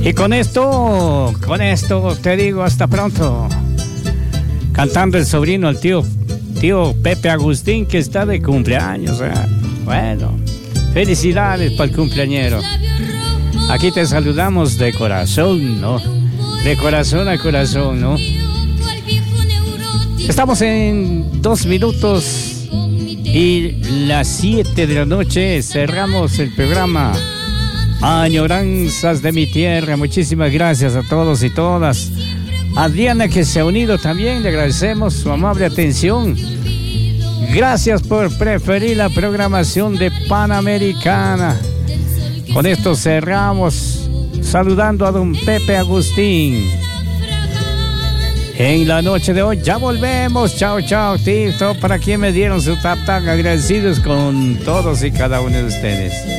Y con esto te digo hasta pronto. Cantando el sobrino, el tío Pepe Agustín, que está de cumpleaños. Bueno, felicidades para el cumpleañero. Aquí te saludamos de corazón, ¿no? De corazón a corazón, ¿no? Estamos en 2 minutos y las 7 de la noche cerramos el programa Añoranzas de mi tierra. Muchísimas gracias a todos y todas. A Diana, que se ha unido también, le agradecemos su amable atención. Gracias por preferir la programación de Panamericana. Con esto cerramos saludando a don Pepe Agustín. En la noche de hoy ya volvemos. Chao, chao, Tito, para quien me dieron su tap-tap. Agradecidos con todos y cada uno de ustedes.